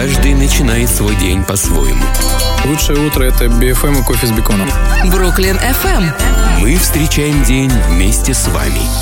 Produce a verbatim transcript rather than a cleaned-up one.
каждый начинает свой день по-своему. Лучшее утро — это би эф эм и кофе с беконом. Бруклин эф эм. Мы встречаем день вместе с вами.